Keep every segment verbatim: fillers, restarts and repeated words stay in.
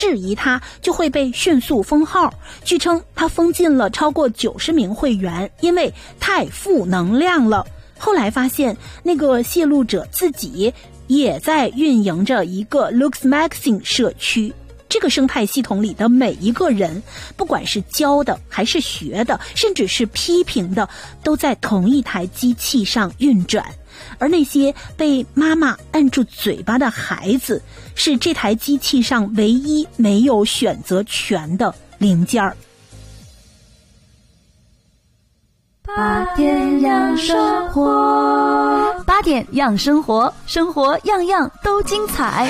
质疑他就会被迅速封号。据称他封禁了超过九十名会员，因为太负能量了。后来发现那个泄露者自己也在运营着一个 Lux Maxine 社区，这个生态系统里的每一个人，不管是教的还是学的，甚至是批评的，都在同一台机器上运转。而那些被妈妈按住嘴巴的孩子，是这台机器上唯一没有选择权的零件儿。 八点养生活，八点养生活，生活样样都精彩。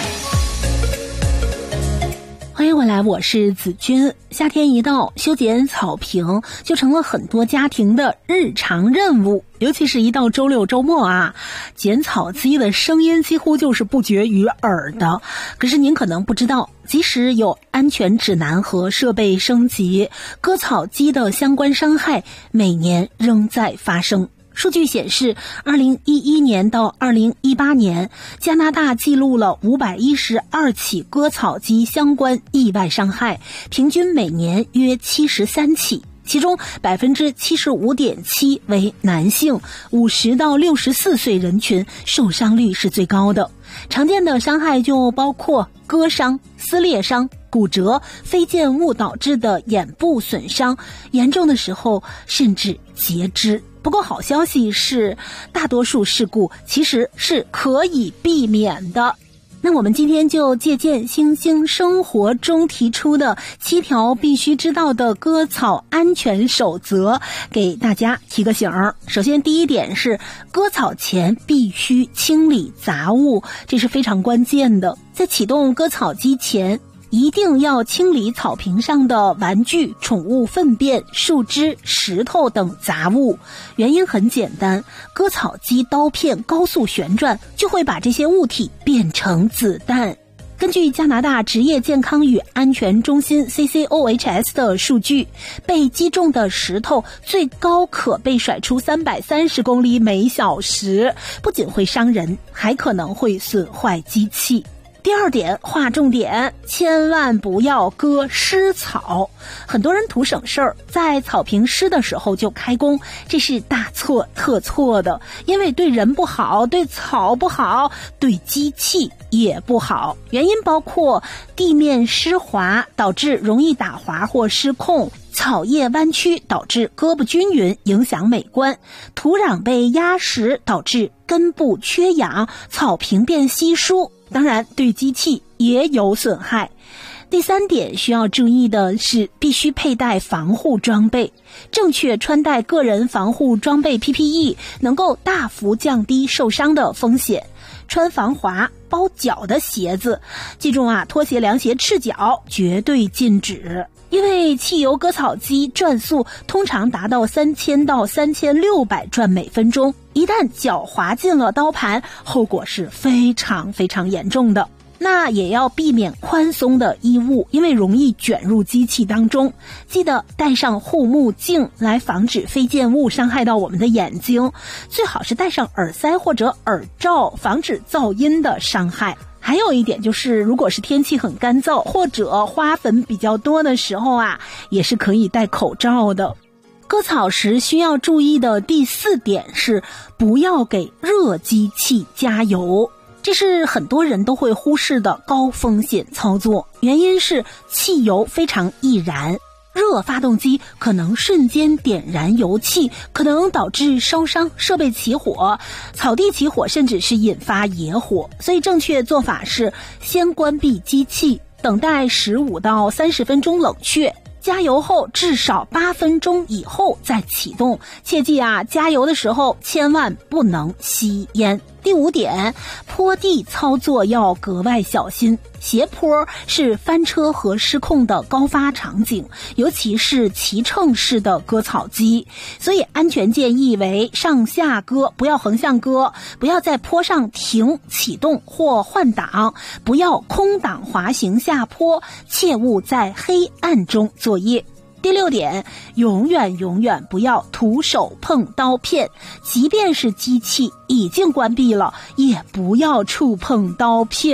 欢迎回来，我是子君。夏天一到，修剪草坪就成了很多家庭的日常任务，尤其是一到周六周末啊，剪草机的声音几乎就是不绝于耳的。可是您可能不知道，即使有安全指南和设备升级，割草机的相关伤害每年仍在发生。数据显示，二零一一年到二零一八年，加拿大记录了五百一十二起割草机相关意外伤害，平均每年约七十三起。其中 百分之七十五点七 为男性，五十到六十四岁人群受伤率是最高的。常见的伤害就包括割伤、撕裂伤、骨折、飞溅物导致的眼部损伤，严重的时候甚至截肢。不过好消息是，大多数事故其实是可以避免的。那我们今天就借鉴星星生活中提出的七条必须知道的割草安全守则，给大家提个醒儿。首先第一点是，割草前必须清理杂物，这是非常关键的。在启动割草机前，一定要清理草坪上的玩具、宠物粪便、树枝、石头等杂物。原因很简单，割草机刀片高速旋转，就会把这些物体变成子弹。根据加拿大职业健康与安全中心 C C O H S 的数据，被击中的石头最高可被甩出三百三十公里每小时，不仅会伤人，还可能会损坏机器。第二点，划重点，千万不要割湿草。很多人图省事儿，在草坪湿的时候就开工，这是大错特错的，因为对人不好，对草不好，对机器也不好。原因包括地面湿滑导致容易打滑或失控，草叶弯曲导致割不均匀，影响美观；土壤被压实导致根部缺氧，草坪变稀疏，当然对机器也有损害。第三点需要注意的是，必须佩戴防护装备。正确穿戴个人防护装备 P P E 能够大幅降低受伤的风险。穿防滑包脚的鞋子，记住啊，拖鞋、凉鞋赤脚绝对禁止。因为汽油割草机转速通常达到三千到三千六百转每分钟，一旦脚滑进了刀盘，后果是非常非常严重的。那也要避免宽松的衣物，因为容易卷入机器当中。记得戴上护目镜来防止飞溅物伤害到我们的眼睛，最好是戴上耳塞或者耳罩，防止噪音的伤害。还有一点就是，如果是天气很干燥或者花粉比较多的时候啊，也是可以戴口罩的。割草时需要注意的第四点是，不要给热机器加油。这是很多人都会忽视的高风险操作，原因是汽油非常易燃，热发动机可能瞬间点燃油气，可能导致烧伤、设备起火、草地起火，甚至是引发野火。所以正确做法是先关闭机器，等待十五到三十分钟冷却，加油后至少八分钟以后再启动。切记啊，加油的时候千万不能吸烟。第五点，坡地操作要格外小心。斜坡是翻车和失控的高发场景，尤其是骑乘式的割草机，所以安全建议为上下割，不要横向割，不要在坡上停、启动或换挡，不要空挡滑行下坡，切勿在黑暗中作业。第六点，永远永远不要徒手碰刀片，即便是机器已经关闭了，也不要触碰刀片。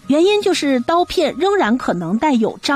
原因就是刀片仍然可能带有扎